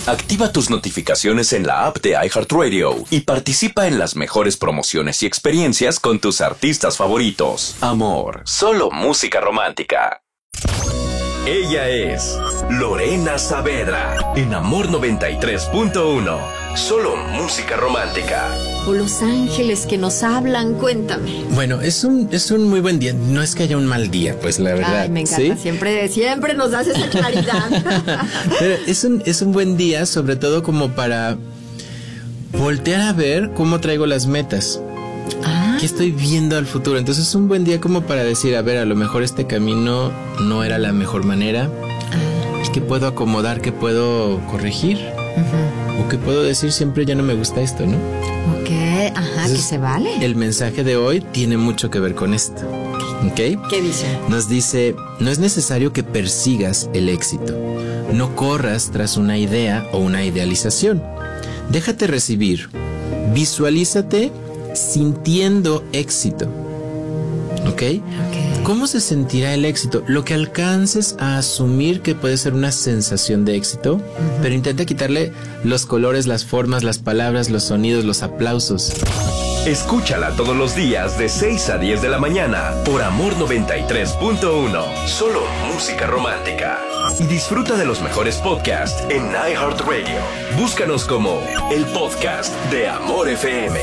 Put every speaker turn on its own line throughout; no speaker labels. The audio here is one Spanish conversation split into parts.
Activa tus notificaciones en la app de iHeartRadio y participa en las mejores promociones y experiencias con tus artistas favoritos. Amor, solo música romántica. Ella es Lorena Saavedra en Amor 93.1. Solo música romántica.
O los ángeles que nos hablan, cuéntame.
Bueno, es un muy buen día. No es que haya un mal día, pues la verdad.
Ay, me encanta. ¿Sí? Siempre nos das esa claridad.
Pero es un buen día, sobre todo como para voltear a ver cómo traigo las metas. ¿Qué estoy viendo al futuro? Entonces es un buen día como para decir, a ver, a lo mejor este camino no era la mejor manera. ¿Qué puedo acomodar? ¿Qué puedo corregir? O que puedo decir siempre ya no me gusta esto, ¿no?
Ok, entonces, que se vale.
El mensaje de hoy tiene mucho que ver con esto. ¿Ok?
¿Qué dice?
Nos dice, no es necesario que persigas el éxito. No corras tras una idea o una idealización. Déjate recibir. Visualízate sintiendo éxito. ¿Ok? ¿Cómo se sentirá el éxito? Lo que alcances a asumir que puede ser una sensación de éxito, pero intenta quitarle los colores, las formas, las palabras, los sonidos, los aplausos.
Escúchala todos los días de 6 a 10 de la mañana por Amor 93.1. Solo música romántica. Y disfruta de los mejores podcasts en iHeartRadio. Búscanos como el podcast de Amor FM.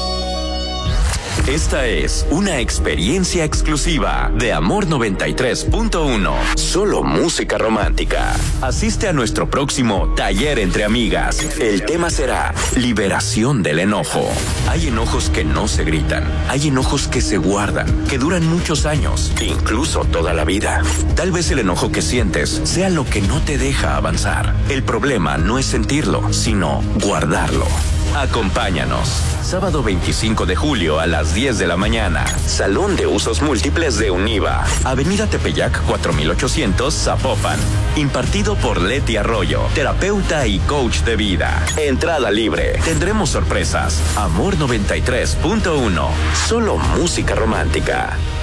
Esta es una experiencia exclusiva de Amor 93.1. Solo música romántica. Asiste a nuestro próximo taller entre amigas. El tema será liberación del enojo. Hay enojos que no se gritan. Hay enojos que se guardan, que duran muchos años, incluso toda la vida. Tal vez el enojo que sientes sea lo que no te deja avanzar. El problema no es sentirlo, sino guardarlo. Acompáñanos. Sábado 25 de julio a las 10 de la mañana. Salón de Usos Múltiples de Univa. Avenida Tepeyac 4800, Zapopan. Impartido por Leti Arroyo, terapeuta y coach de vida. Entrada libre. Tendremos sorpresas. Amor 93.1. Solo música romántica.